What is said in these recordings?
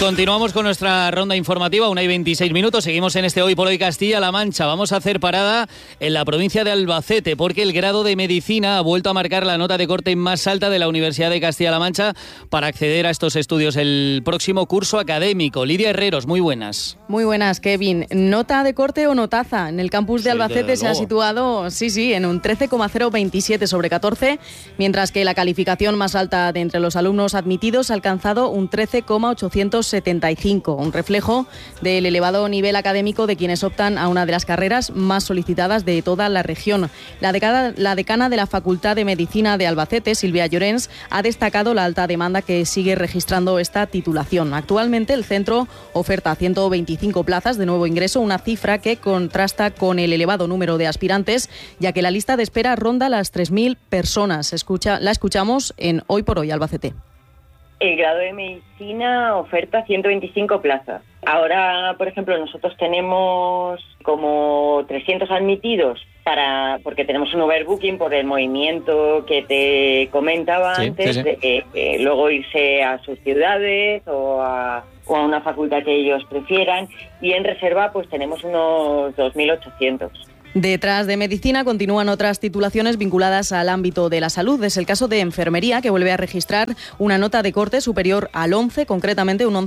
Continuamos con nuestra ronda informativa, 1:26. Seguimos en este Hoy por Hoy Castilla-La Mancha. Vamos a hacer parada en la provincia de Albacete, porque el grado de Medicina ha vuelto a marcar la nota de corte más alta de la Universidad de Castilla-La Mancha para acceder a estos estudios el próximo curso académico. Lidia Herreros, muy buenas. Muy buenas, Kevin. ¿Nota de corte o notaza? En el campus de Albacete se ha situado, en un 13,027 sobre 14, mientras que la calificación más alta de entre los alumnos admitidos ha alcanzado un 13,875, un reflejo del elevado nivel académico de quienes optan a una de las carreras más solicitadas de toda la región. La decana de la Facultad de Medicina de Albacete, Silvia Llorens, ha destacado la alta demanda que sigue registrando esta titulación. Actualmente el centro oferta 125 plazas de nuevo ingreso, una cifra que contrasta con el elevado número de aspirantes, ya que la lista de espera ronda las 3.000 personas. La escuchamos en Hoy por Hoy Albacete. El grado de Medicina oferta 125 plazas. Ahora, por ejemplo, nosotros tenemos como 300 admitidos porque tenemos un overbooking por el movimiento que te comentaba antes, de que luego irse a sus ciudades o a una facultad que ellos prefieran, y en reserva pues tenemos unos 2.800. Detrás de Medicina continúan otras titulaciones vinculadas al ámbito de la salud. Es el caso de Enfermería, que vuelve a registrar una nota de corte superior al 11, concretamente un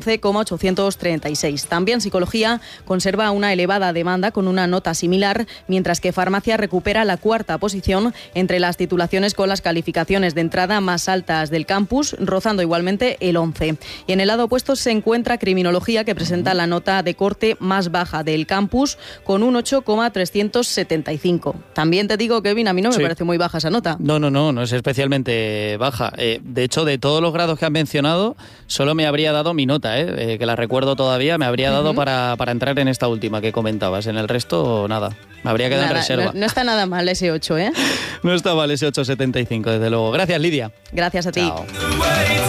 11,836. También Psicología conserva una elevada demanda con una nota similar, mientras que Farmacia recupera la cuarta posición entre las titulaciones con las calificaciones de entrada más altas del campus, rozando igualmente el 11. Y en el lado opuesto se encuentra Criminología, que presenta la nota de corte más baja del campus con un 8,375. También te digo, Kevin, a mí no me parece muy baja esa nota. No es especialmente baja. De hecho, de todos los grados que has mencionado, solo me habría dado mi nota, que la recuerdo todavía, me habría dado para entrar en esta última que comentabas. En el resto, nada. Me habría quedado en reserva. No está nada mal ese 8, ¿eh? No está mal ese 8,75, desde luego. Gracias, Lidia. Gracias a ti. Chao.